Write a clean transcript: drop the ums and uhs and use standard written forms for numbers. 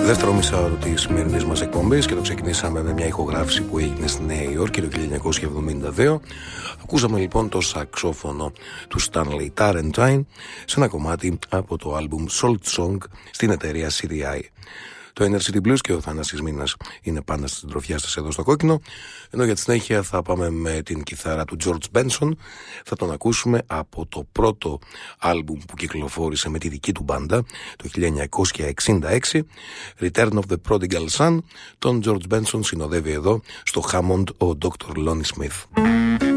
Δεύτερο μισάωρο της σημερινής μας εκπομπής και το ξεκινήσαμε με μια ηχογράφηση που έγινε στη Νέα Υόρκη το 1972. Ακούσαμε λοιπόν το σαξόφωνο του Stanley Tarentine σε ένα κομμάτι από το άλμπουμ Salt Song στην εταιρεία CDI. Το Inner City Blues και ο Θανάσης Μήνας είναι πάντα στην τροφιά σας εδώ στο Κόκκινο, ενώ για τη συνέχεια θα πάμε με την κιθάρα του George Benson. Θα τον ακούσουμε από το πρώτο άλμπουμ που κυκλοφόρησε με τη δική του μπάντα το 1966, Return of the Prodigal Son. Τον George Benson συνοδεύει εδώ στο Hammond ο Dr. Lonnie Smith.